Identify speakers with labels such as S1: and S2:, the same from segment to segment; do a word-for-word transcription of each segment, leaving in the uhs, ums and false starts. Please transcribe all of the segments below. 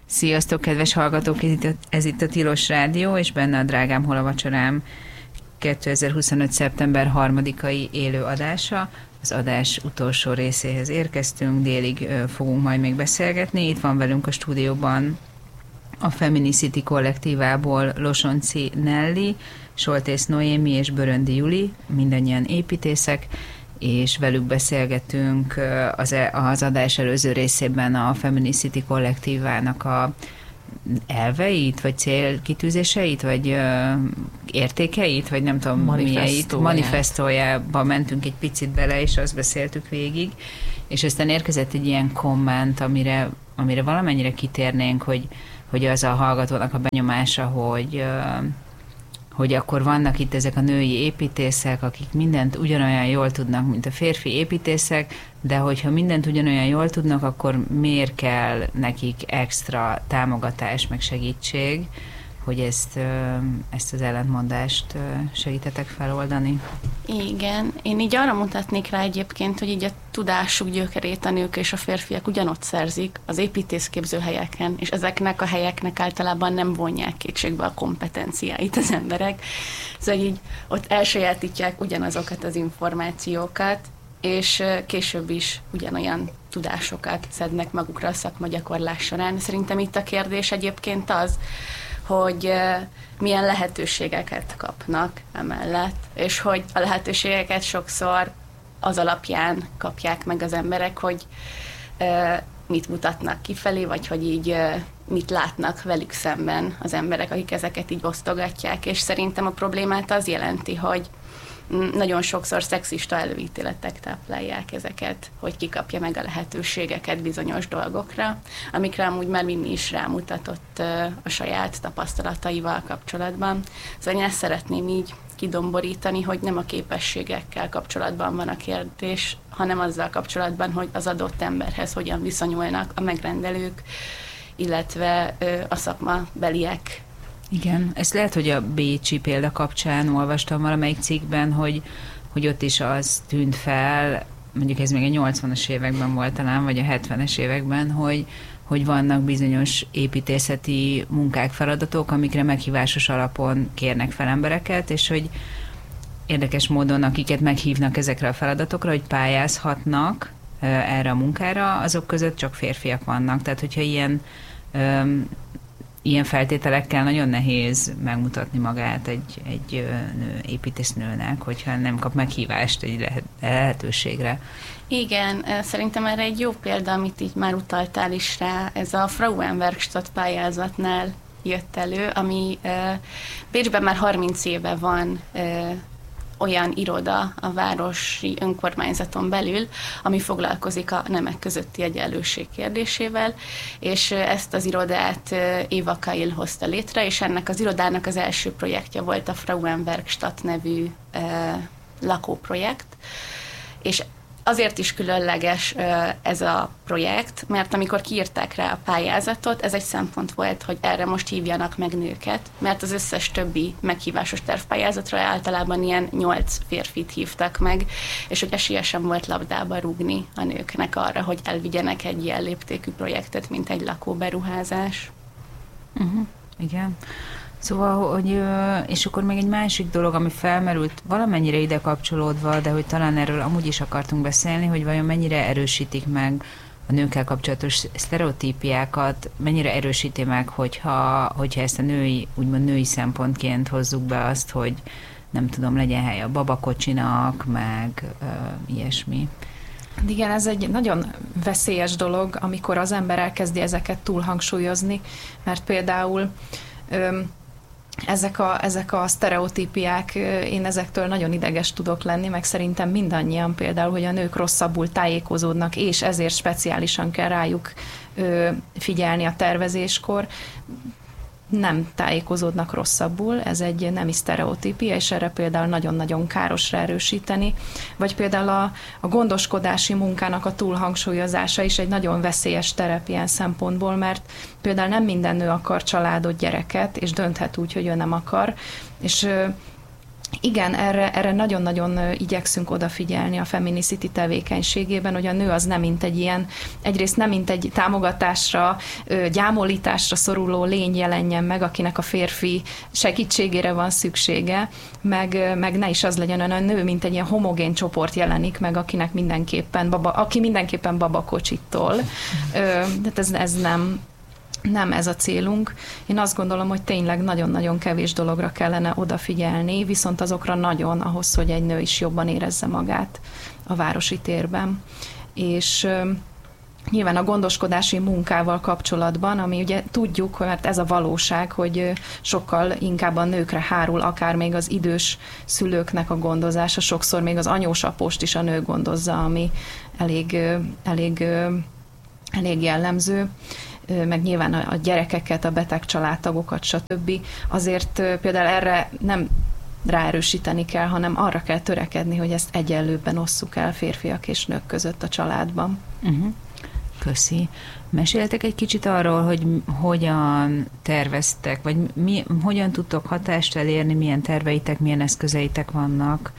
S1: Sziasztok, kedves hallgatók! Ez itt, a, ez itt a Tilos Rádió, és benne a Drágám, hol a vacsorám kétezer-huszonöt. szeptember harmadikai élő adása. Az adás utolsó részéhez érkeztünk, délig ö, fogunk majd még beszélgetni. Itt van velünk a stúdióban a Feminicity kollektívából Losonci Nelly, Soltész Noémi és Böröndi Juli, mindannyian építészek, és velük beszélgetünk az, az adás előző részében a Feminicity kollektívának a elveit, vagy célkitűzéseit, vagy ö, értékeit, vagy nem tudom milyeit, manifestójába mentünk egy picit bele, és azt beszéltük végig, és aztán érkezett egy ilyen komment, amire, amire valamennyire kitérnénk, hogy, hogy az a hallgatónak a benyomása, hogy ö, hogy akkor vannak itt ezek a női építészek, akik mindent ugyanolyan jól tudnak, mint a férfi építészek, de hogyha mindent ugyanolyan jól tudnak, akkor miért kell nekik extra támogatás, meg segítség, hogy ezt, ezt az ellentmondást segítetek feloldani?
S2: Igen, én így arra mutatnék rá egyébként, hogy így a tudásuk gyökerét a nők és a férfiak ugyanott szerzik az építészképző helyeken, és ezeknek a helyeknek általában nem vonják kétségbe a kompetenciáit az emberek. Szóval így ott elsajátítják ugyanazokat az információkat, és később is ugyanolyan tudásokat szednek magukra a szakma gyakorlás során. Szerintem itt a kérdés egyébként az, hogy milyen lehetőségeket kapnak emellett, és hogy a lehetőségeket sokszor az alapján kapják meg az emberek, hogy mit mutatnak kifelé, vagy hogy így mit látnak velük szemben az emberek, akik ezeket így osztogatják, és szerintem a problémát az jelenti, hogy nagyon sokszor szexista előítéletek táplálják ezeket, hogy ki kapja meg a lehetőségeket bizonyos dolgokra, amikre amúgy már Mimi is rámutatott a saját tapasztalataival kapcsolatban. Szóval én ezt szeretném így kidomborítani, hogy nem a képességekkel kapcsolatban van a kérdés, hanem azzal kapcsolatban, hogy az adott emberhez hogyan viszonyulnak a megrendelők, illetve a szakmabeliek.
S1: Igen, ezt lehet, hogy a bécsi példa kapcsán olvastam valamelyik cikkben, hogy, hogy ott is az tűnt fel, mondjuk ez még a nyolcvanas években volt talán, vagy a hetvenes években, hogy, hogy vannak bizonyos építészeti munkák, feladatok, amikre meghívásos alapon kérnek fel embereket, és hogy érdekes módon, akiket meghívnak ezekre a feladatokra, hogy pályázhatnak erre a munkára, azok között csak férfiak vannak. Tehát, hogyha ilyen Ilyen feltételekkel nagyon nehéz megmutatni magát egy, egy nő, építésznőnek, hogyha nem kap meghívást egy lehet, lehetőségre.
S2: Igen, szerintem erre egy jó példa, amit így már utaltál is rá, ez a Frauenwerkstatt pályázatnál jött elő, ami Bécsben már harminc éve van olyan iroda a városi önkormányzaton belül, ami foglalkozik a nemek közötti egyenlőség kérdésével, és ezt az irodát Éva Kail hozta létre, és ennek az irodának az első projektje volt a Frauenwerkstatt nevű eh, lakóprojekt, és azért is különleges ez a projekt, mert amikor kiírták rá a pályázatot, ez egy szempont volt, hogy erre most hívjanak meg nőket, mert az összes többi meghívásos tervpályázatra általában ilyen nyolc férfit hívtak meg, és hogy esélye sem volt labdába rúgni a nőknek arra, hogy elvigyenek egy ilyen léptékű projektet, mint egy lakóberuházás.
S1: Uh-huh. Igen. Szóval, hogy, és akkor még egy másik dolog, ami felmerült valamennyire ide kapcsolódva, de hogy talán erről amúgy is akartunk beszélni, hogy vajon mennyire erősítik meg a nőkkel kapcsolatos sztereotípiákat, mennyire erősíti meg, hogyha, hogyha ezt a női, úgymond női szempontként hozzuk be azt, hogy nem tudom, legyen hely a babakocsinak, meg uh, ilyesmi.
S3: Igen, ez egy nagyon veszélyes dolog, amikor az ember elkezdi ezeket túlhangsúlyozni, mert például öm, Ezek a, ezek a sztereotípiák, én ezektől nagyon ideges tudok lenni, meg szerintem mindannyian például, hogy a nők rosszabbul tájékozódnak, és ezért speciálisan kell rájuk ö, figyelni a tervezéskor. Nem tájékozódnak rosszabbul, ez egy nemi sztereotípia, és erre például nagyon-nagyon káros erősíteni. Vagy például a, a gondoskodási munkának a túlhangsúlyozása is egy nagyon veszélyes terep ilyen szempontból, mert például nem minden nő akar családot, gyereket, és dönthet úgy, hogy ő nem akar, és Igen, erre, erre nagyon-nagyon igyekszünk odafigyelni a Feminicity tevékenységében, hogy a nő az nem mint egy ilyen, egyrészt nem mint egy támogatásra, gyámolításra szoruló lény jelenjen meg, akinek a férfi segítségére van szüksége, meg, meg ne is az legyen, hanem a nő mint egy ilyen homogén csoport jelenik meg, akinek mindenképpen baba, aki mindenképpen babakocsittól. Tehát ez, ez nem... Nem ez a célunk. Én azt gondolom, hogy tényleg nagyon-nagyon kevés dologra kellene odafigyelni, viszont azokra nagyon ahhoz, hogy egy nő is jobban érezze magát a városi térben. És uh, nyilván a gondoskodási munkával kapcsolatban, ami ugye tudjuk, mert ez a valóság, hogy sokkal inkább a nőkre hárul, akár még az idős szülőknek a gondozása, sokszor még az anyósapóst is a nő gondozza, ami elég, elég, elég jellemző, meg nyilván a gyerekeket, a beteg családtagokat, stb. Azért például erre nem ráerősíteni kell, hanem arra kell törekedni, hogy ezt egyenlőbben osszuk el férfiak és nők között a családban.
S1: Uh-huh. Köszi. Meséltek egy kicsit arról, hogy hogyan terveztek, vagy mi, hogyan tudtok hatást elérni, milyen terveitek, milyen eszközeitek vannak?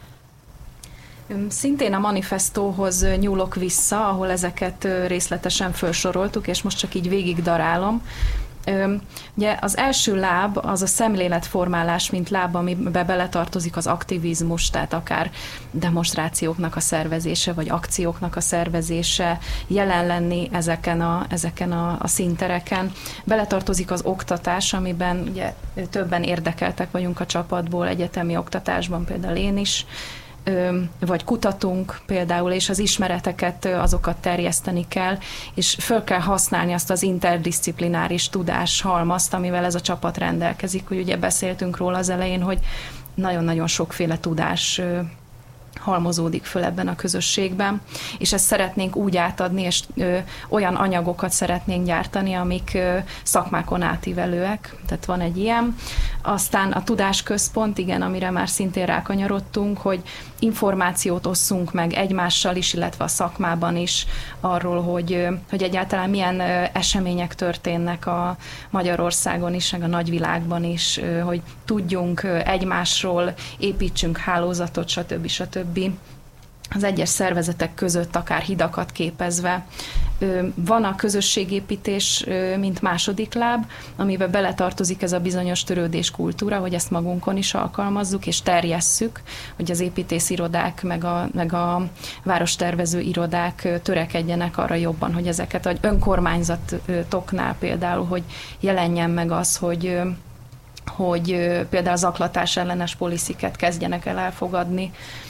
S3: Szintén a manifestóhoz nyúlok vissza, ahol ezeket részletesen felsoroltuk, és most csak így végig darálom. Ugye az első láb az a szemléletformálás, mint láb, amiben beletartozik az aktivizmus, tehát akár demonstrációknak a szervezése, vagy akcióknak a szervezése, jelen lenni ezeken a, ezeken a, a színtereken. Beletartozik az oktatás, amiben ugye többen érdekeltek vagyunk a csapatból, egyetemi oktatásban például én is, vagy kutatunk például, és az ismereteket, azokat terjeszteni kell, és föl kell használni azt az interdisziplináris tudáshalmazt, amivel ez a csapat rendelkezik. Hogy ugye beszéltünk róla az elején, hogy nagyon-nagyon sokféle tudás halmozódik föl ebben a közösségben, és ezt szeretnénk úgy átadni, és ö, olyan anyagokat szeretnénk gyártani, amik ö, szakmákon átívelőek, tehát van egy ilyen. Aztán a tudásközpont, igen, amire már szintén rákanyarodtunk, hogy információt osszunk meg egymással is, illetve a szakmában is arról, hogy, hogy egyáltalán milyen események történnek a Magyarországon is, meg a nagyvilágban is, hogy tudjunk egymásról, építsünk hálózatot, stb. stb. Az egyes szervezetek között akár hidakat képezve. Van a közösségépítés, mint második láb, amiben beletartozik ez a bizonyos törődéskultúra, hogy ezt magunkon is alkalmazzuk, és terjesszük, hogy az építészirodák, meg a, meg a várostervező irodák törekedjenek arra jobban, hogy ezeket, hogy önkormányzatoknál például, hogy jelenjen meg az, hogy hogy például zaklatás ellenes polisziket kezdjenek el elfogadni.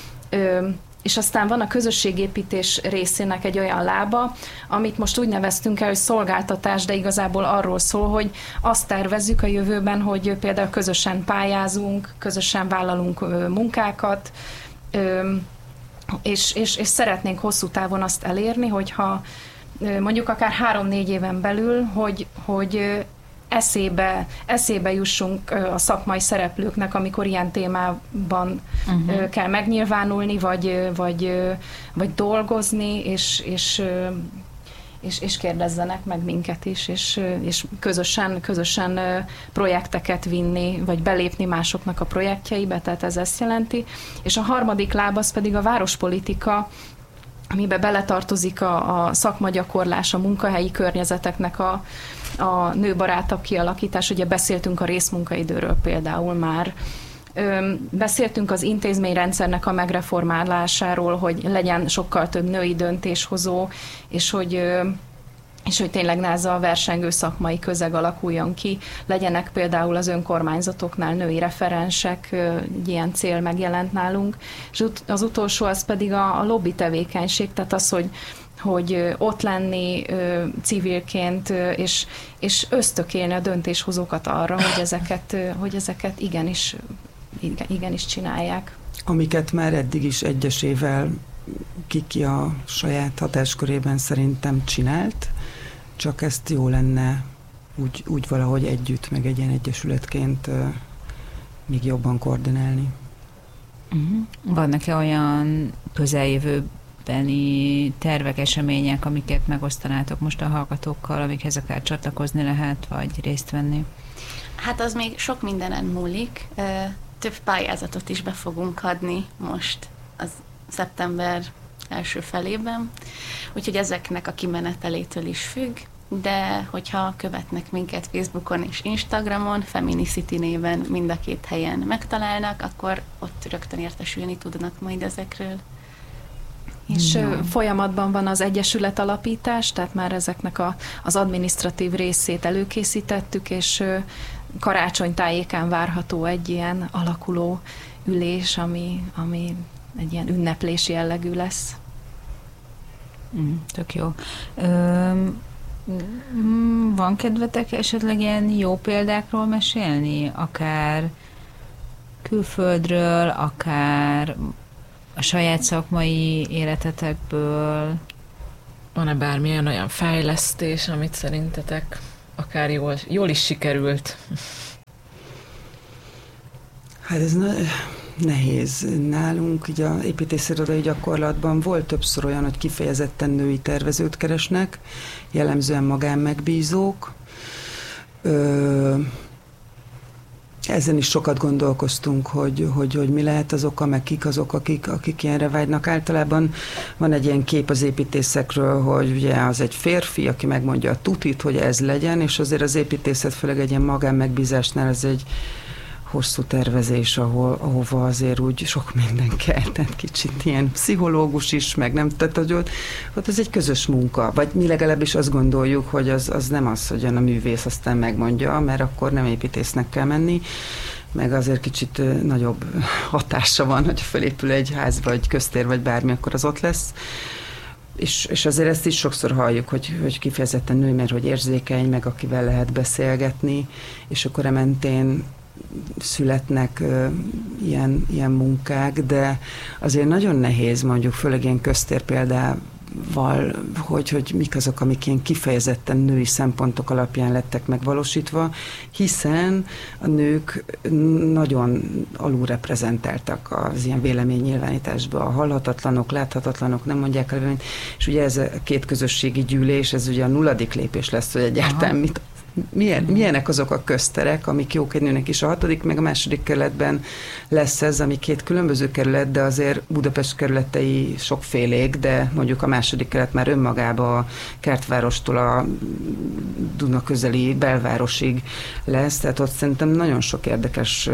S3: És aztán van a közösségépítés részének egy olyan lába, amit most úgy neveztünk el, hogy szolgáltatás, de igazából arról szól, hogy azt tervezzük a jövőben, hogy például közösen pályázunk, közösen vállalunk munkákat, és, és, és szeretnénk hosszú távon azt elérni, hogyha mondjuk akár három-négy éven belül, hogy, hogy eszébe, eszébe jussunk a szakmai szereplőknek, amikor ilyen témában uh-huh. kell megnyilvánulni, vagy, vagy, vagy dolgozni, és, és, és, és kérdezzenek meg minket is, és, és közösen, közösen projekteket vinni, vagy belépni másoknak a projektjeibe, tehát ez ezt jelenti. És a harmadik láb az pedig a várospolitika, amiben beletartozik a, a szakmagyakorlás, a munkahelyi környezeteknek a a nőbarátabb kialakítás, ugye beszéltünk a részmunkaidőről például már, beszéltünk az intézményrendszernek a megreformálásáról, hogy legyen sokkal több női döntéshozó, és hogy, és hogy tényleg ne ez a versengő szakmai közeg alakuljon ki, legyenek például az önkormányzatoknál női referensek, egy ilyen cél megjelent nálunk, és az utolsó az pedig a, a lobby tevékenység, tehát az, hogy hogy ott lenni civilként, és, és ösztökélni a döntéshozókat arra, hogy ezeket, hogy ezeket igenis, igenis csinálják.
S4: Amiket már eddig is egyesével Kiki a saját hatáskörében szerintem csinált, csak ezt jó lenne úgy, úgy valahogy együtt, meg egy ilyen egyesületként még jobban koordinálni.
S1: Uh-huh. Vannak-e olyan közeljövő tervek, események, amiket megosztanátok most a hallgatókkal, amikhez akár csatlakozni lehet, vagy részt venni?
S2: Hát az még sok mindenen múlik. több pályázatot is be fogunk adni most az szeptember első felében, úgyhogy ezeknek a kimenetelétől is függ, de hogyha követnek minket Facebookon és Instagramon, Feminicity néven mind a két helyen megtalálnak, akkor ott rögtön értesülni tudnak majd ezekről.
S3: És no. folyamatban van az egyesület alapítás, tehát már ezeknek a, az adminisztratív részét előkészítettük, és karácsony tájékán várható egy ilyen alakuló ülés, ami, ami egy ilyen ünneplési jellegű lesz.
S1: Mm, tök jó. Üm, van kedvetek esetleg ilyen jó példákról mesélni? Akár külföldről, akár a saját szakmai életetekből?
S5: Van-e bármilyen olyan fejlesztés, amit szerintetek akár jól, jól is sikerült?
S4: Hát ez ne, nehéz. Nálunk így a építészirodai gyakorlatban volt többször olyan, hogy kifejezetten női tervezőt keresnek, jellemzően magánmegbízók. Ö, Ezen is sokat gondolkoztunk, hogy, hogy, hogy mi lehet az oka, meg kik azok, akik, akik ilyenre vágynak. Általában van egy ilyen kép az építészekről, hogy ugye az egy férfi, aki megmondja a tutit, hogy ez legyen, és azért az építészet, főleg egy ilyen magánmegbízásnál ez egy hosszú tervezés, ahol, ahova azért úgy sok minden kell, tehát kicsit ilyen pszichológus is, meg nem, tehát hogy ott, ott ez egy közös munka, vagy mi legalábbis azt gondoljuk, hogy az, az nem az, hogy a művész aztán megmondja, mert akkor nem építésznek kell menni, meg azért kicsit nagyobb hatása van, hogy fölépül egy ház, vagy köztér, vagy bármi, akkor az ott lesz. És, és azért ezt is sokszor halljuk, hogy, hogy kifejezetten nő, mert hogy érzékeny, meg akivel lehet beszélgetni, és akkor ementén születnek uh, ilyen, ilyen munkák, de azért nagyon nehéz mondjuk, főleg ilyen köztér példával, hogy, hogy mik azok, amik ilyen kifejezetten női szempontok alapján lettek megvalósítva, hiszen a nők nagyon alulreprezentáltak az ilyen véleménynyilvánításban. A hallhatatlanok, láthatatlanok nem mondják el véleményt, és ugye ez a két közösségi gyűlés, ez ugye a nulladik lépés lesz, hogy egyáltalán mit Milyen, milyenek azok a közterek, amik jók egy nőnek is. A hatodik, meg a második kerületben lesz ez, ami két különböző kerület, de azért Budapest kerületei sokfélék, de mondjuk a második kerület már önmagában a Kertvárostól a Duna közeli belvárosig lesz, tehát ott szerintem nagyon sok érdekes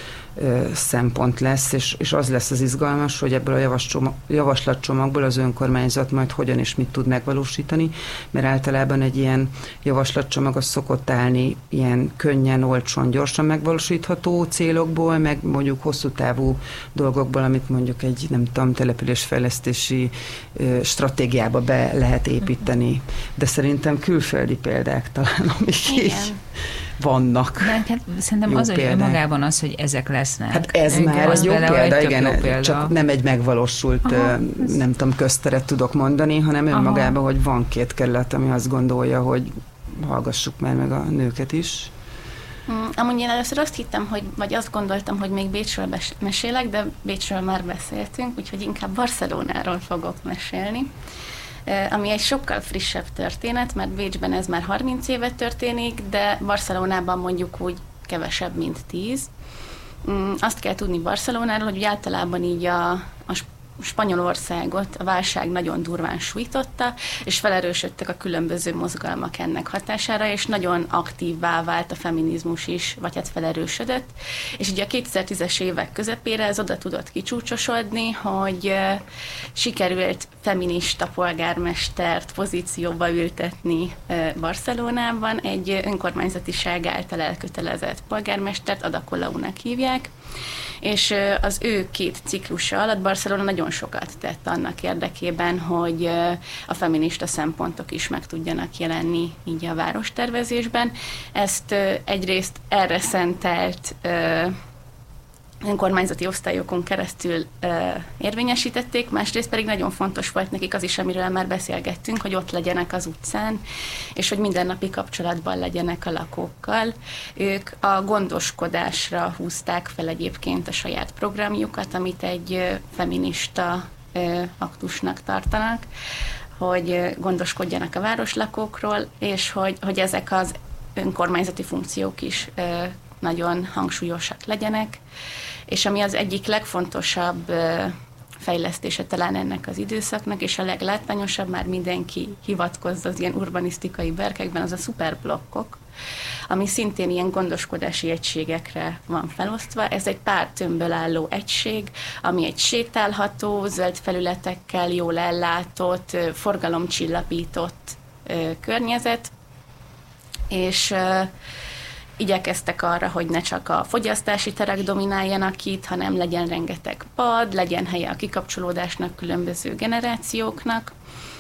S4: szempont lesz, és, és az lesz az izgalmas, hogy ebből a javaslatcsomagból az önkormányzat majd hogyan és mit tud megvalósítani, mert általában egy ilyen javaslatcsomag az szokott állni ilyen könnyen, olcsón, gyorsan megvalósítható célokból, meg mondjuk hosszú távú dolgokból, amit mondjuk egy, nem tudom, településfejlesztési stratégiába be lehet építeni. De szerintem külföldi példák talán, amik így vannak.
S1: De hát szerintem az, hogy magában az, hogy ezek lesznek.
S4: Hát ez igen, már az jó példa, igen, jó példa. Csak nem egy megvalósult, aha, nem tudom, közteret tudok mondani, hanem önmagában, hogy van két kerület, ami azt gondolja, hogy hallgassuk már meg a nőket is.
S2: Hmm, amúgy én először azt hittem, hogy, vagy azt gondoltam, hogy még Bécsről mesélek, de Bécsről már beszéltünk, úgyhogy inkább Barcelonáról fogok mesélni, ami egy sokkal frissebb történet, mert Bécsben ez már harminc éve történik, de Barcelonában mondjuk úgy kevesebb, mint tíz. Azt kell tudni Barcelonáról, hogy általában így a, a Spanyolországot a válság nagyon durván sújtotta, és felerősödtek a különböző mozgalmak ennek hatására, és nagyon aktívvá vált a feminizmus is, vagy hát felerősödött. És ugye a kétezer-tízes évek közepére ez oda tudott kicsúcsosodni, hogy sikerült feminista polgármestert pozícióba ültetni Barcelonában, egy önkormányzatiság által elkötelezett polgármestert, Ada Colaunak hívják, és az ő két ciklusa alatt Barcelona nagyon sokat tett annak érdekében, hogy a feminista szempontok is meg tudjanak jelenni így a várostervezésben. Ezt egyrészt erre szentelt önkormányzati osztályokon keresztül uh, érvényesítették, másrészt pedig nagyon fontos volt nekik az is, amiről már beszélgettünk, hogy ott legyenek az utcán, és hogy mindennapi kapcsolatban legyenek a lakókkal. Ők a gondoskodásra húzták fel egyébként a saját programjukat, amit egy uh, feminista uh, aktusnak tartanak, hogy uh, gondoskodjanak a városlakókról, és hogy, hogy ezek az önkormányzati funkciók is uh, nagyon hangsúlyosak legyenek, És ami az egyik legfontosabb fejlesztése talán ennek az időszaknak, és a leglátványosabb, már mindenki hivatkozza az ilyen urbanisztikai berkekben, az a szuperblokkok, ami szintén ilyen gondoskodási egységekre van felosztva. Ez egy pár tömbből álló egység, ami egy sétálható, zöld felületekkel, jól ellátott, forgalomcsillapított környezet, és igyekeztek arra, hogy ne csak a fogyasztási terek domináljanak itt, hanem legyen rengeteg pad, legyen helye a kikapcsolódásnak, különböző generációknak,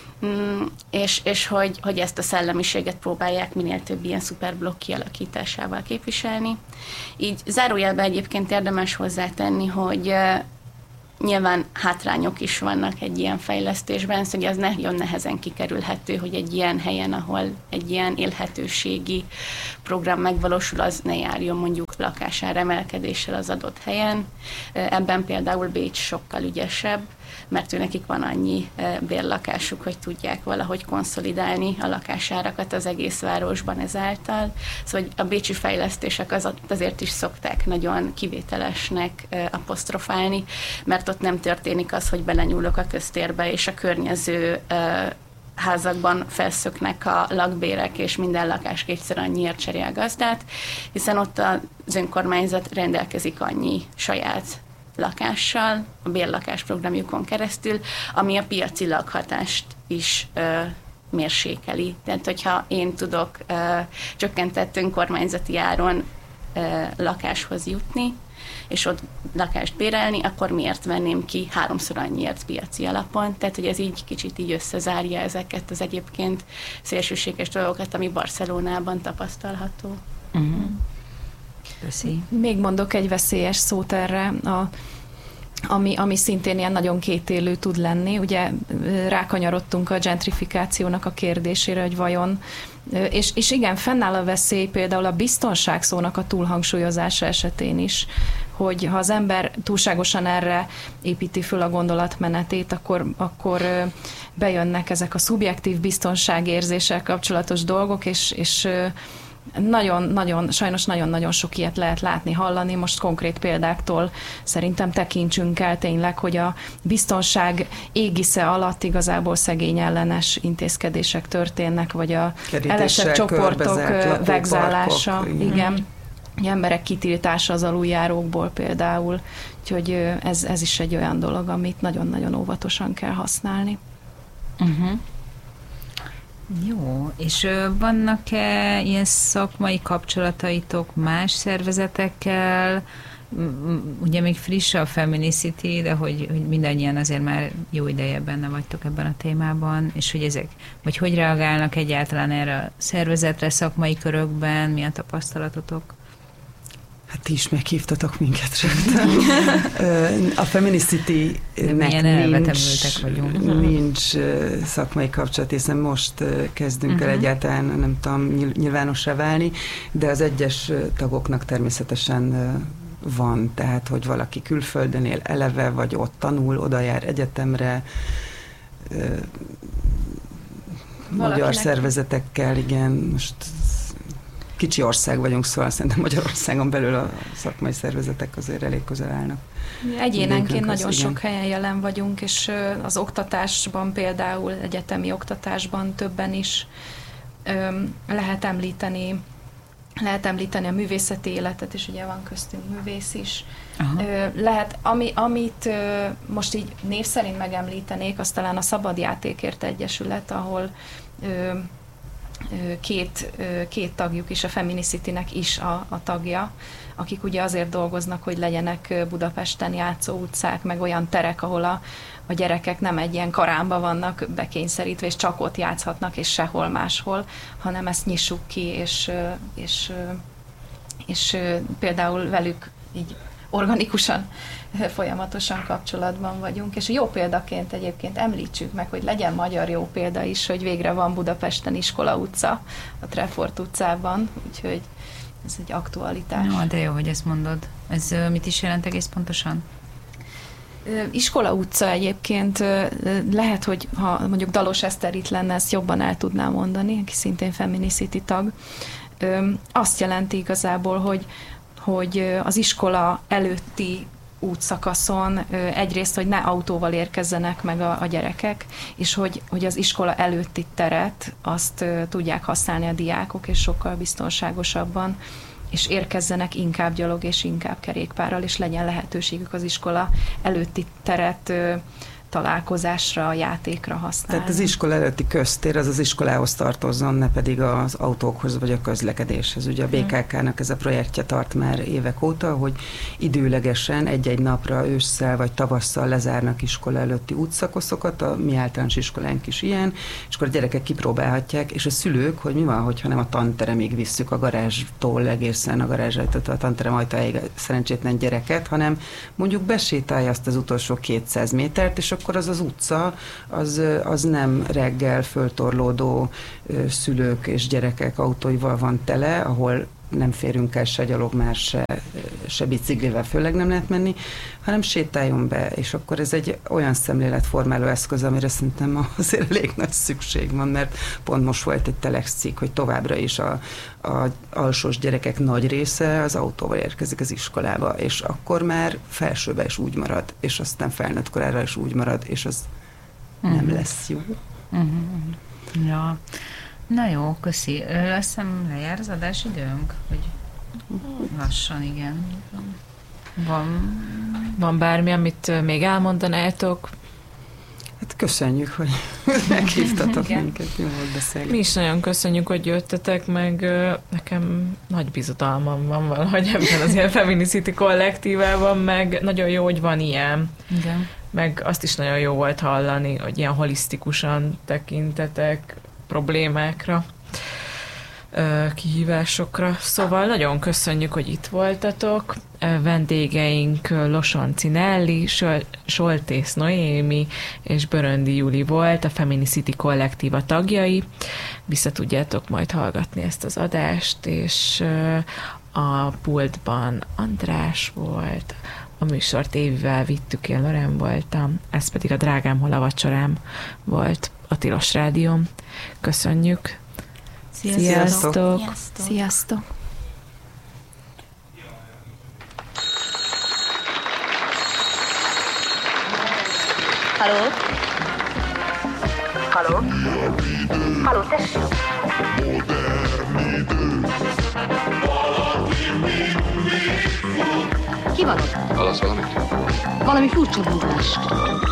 S2: és, és hogy, hogy ezt a szellemiséget próbálják minél több ilyen szuperblokk kialakításával képviselni. Így zárójelben egyébként érdemes hozzátenni, hogy nyilván hátrányok is vannak egy ilyen fejlesztésben, szóval az nagyon nehezen kikerülhető, hogy egy ilyen helyen, ahol egy ilyen élhetőségi program megvalósul, az ne járjon mondjuk lakásár emelkedéssel az adott helyen. Ebben például Bécs sokkal ügyesebb, mert ő nekik van annyi bérlakásuk, hogy tudják valahogy konszolidálni a lakásárakat az egész városban ezáltal. Szóval a bécsi fejlesztések az, azért is szokták nagyon kivételesnek apostrofálni, mert ott nem történik az, hogy belenyúlok a köztérbe, és a környező házakban felszöknek a lakbérek, és minden lakás kétszer annyiért cserél gazdát, hiszen ott az önkormányzat rendelkezik annyi saját lakással, a bérlakás programjukon keresztül, ami a piaci lakhatást is ö, mérsékeli. Tehát, hogyha én tudok ö, csökkentett önkormányzati áron ö, lakáshoz jutni, és ott lakást bérelni, akkor miért venném ki háromszor annyiért piaci alapon? Tehát, hogy ez így kicsit így összezárja ezeket az egyébként szélsőséges dolgokat, ami Barcelonában tapasztalható.
S1: Uh-huh. Köszi.
S3: Még mondok egy veszélyes szót erre, a, ami, ami szintén ilyen nagyon kétélű tud lenni. Ugye rákanyarodtunk a gentrifikációnak a kérdésére, hogy vajon, és, és igen, fennáll a veszély például a biztonság szónak a túlhangsúlyozása esetén is, hogy ha az ember túlságosan erre építi föl a gondolatmenetét, akkor, akkor bejönnek ezek a szubjektív biztonságérzéssel kapcsolatos dolgok, és, és Nagyon-nagyon, sajnos nagyon-nagyon sok ilyet lehet látni, hallani. Most konkrét példáktól szerintem tekintsünk el tényleg, hogy a biztonság égisze alatt igazából szegény ellenes intézkedések történnek, vagy a elesett csoportok vegzálása, igen, emberek kitiltása az aluljárókból például. Úgyhogy ez, ez is egy olyan dolog, amit nagyon-nagyon óvatosan kell használni.
S1: Uh-huh. Jó, és vannak-e ilyen szakmai kapcsolataitok más szervezetekkel? Ugye még friss a Feminicity, de hogy, hogy mindannyian azért már jó ideje benne vagytok ebben a témában, és hogy ezek, vagy hogy reagálnak egyáltalán erre a szervezetre, szakmai körökben, mi a tapasztalatotok?
S4: Hát ti is meghívtatok minket rögtön. A Feminicity-nek nincs, nincs szakmai kapcsolat, hiszen most kezdünk uh-huh. el egyáltalán, nem tudom, nyilvánossá válni, de az egyes tagoknak természetesen van, tehát, hogy valaki külföldön él eleve, vagy ott tanul, oda jár egyetemre, Valakinek... magyar szervezetekkel, igen, most kicsi ország vagyunk, szóval szerintem Magyarországon belül a szakmai szervezetek azért elég közel állnak.
S3: Egyénenként nagyon igen. sok helyen jelen vagyunk, és az oktatásban például, egyetemi oktatásban többen is lehet említeni, lehet említeni a művészeti életet, és ugye van köztünk művész is. Aha. Lehet, ami, amit most így név szerint megemlítenék, az talán a Szabadjátékért Egyesület, ahol Két, két tagjuk is, a Feminicity-nek is a, a tagja, akik ugye azért dolgoznak, hogy legyenek Budapesten játszó utcák, meg olyan terek, ahol a, a gyerekek nem egy ilyen karámba vannak bekényszerítve, és csak ott játszhatnak, és sehol máshol, hanem ezt nyissuk ki, és, és, és például velük így organikusan, folyamatosan kapcsolatban vagyunk, és jó példaként egyébként említsük meg, hogy legyen magyar jó példa is, hogy végre van Budapesten Iskola utca, a Trefort utcában, úgyhogy ez egy aktualitás.
S1: No, de jó, hogy ezt mondod. Ez mit is jelent egész pontosan?
S3: Iskola utca egyébként lehet, hogy ha mondjuk Dalos Eszter itt lenne, ezt jobban el tudná mondani, aki szintén Feminicity tag. Azt jelenti igazából, hogy hogy az iskola előtti útszakaszon egyrészt, hogy ne autóval érkezzenek meg a, a gyerekek, és hogy, hogy az iskola előtti teret azt tudják használni a diákok, és sokkal biztonságosabban, és érkezzenek inkább gyalog, és inkább kerékpárral, és legyen lehetőségük az iskola előtti teret találkozásra, játékra használni.
S4: Tehát az iskola előtti köztér az az iskolához tartozzon, ne pedig az autókhoz vagy a közlekedéshez. Ugye a bé ká ká-nak ez a projektje tart már évek óta, hogy időlegesen egy-egy napra ősszel vagy tavasszal lezárnak iskola előtti útszakoszokat, a mi általános iskolánk is ilyen, és akkor a gyerekek kipróbálhatják, és a szülők, hogy mi van, hogyha nem a tanteremig visszük a garázstól egészen a garázsát, a tanterem ajtajáig szerencsétlen gyereket, hanem mondjuk besétálja azt az utolsó kétszáz métert, és akkor az az utca, az, az nem reggel föltorlódó szülők és gyerekek autóival van tele, ahol nem férünk el se gyalogmár, se, se biciklivel, főleg nem lehet menni, hanem sétáljon be, és akkor ez egy olyan szemléletformáló eszköz, amire szerintem azért elég nagy szükség van, mert pont most volt egy Telex cikk, hogy továbbra is a, a alsós gyerekek nagy része az autóval érkezik az iskolába, és akkor már felsőbe is úgy marad, és aztán felnőtt korára is úgy marad, és az uh-huh. nem lesz jó.
S1: Uh-huh. Ja. Na jó, köszi. Azt hiszem lejár az adásidőnk? Hogy lassan, igen. Van...
S5: Van bármi, amit még elmondanátok?
S4: Hát köszönjük, hogy meghívtatok minket, jó volt beszélni.
S5: Mi is nagyon köszönjük, hogy jöttetek, meg nekem nagy bizodalmam van valahogy ebben az ilyen Feminicity kollektívában, meg nagyon jó, hogy van ilyen.
S1: Igen.
S5: Meg azt is nagyon jó volt hallani, hogy ilyen holisztikusan tekintetek problémákra, kihívásokra. Szóval nagyon köszönjük, hogy itt voltatok. Vendégeink Losonci Nelli, Soltész Noémi és Böröndi Juli volt, a Feminicity kollektíva tagjai. Vissza tudjátok majd hallgatni ezt az adást, és a pultban András volt, a műsort Évivel vittük, én Loren voltam, ez pedig a Drágám hol a vacsorám volt a Tilos Rádión. Köszönjük!
S1: Sziasztok!
S5: Sziasztok!
S2: Sziasztok!
S3: Sziasztok.
S6: Halló? Halló? Halló, tessék? Ki van ott?
S7: Hallasz valamit?
S6: Valami furcsa búgás.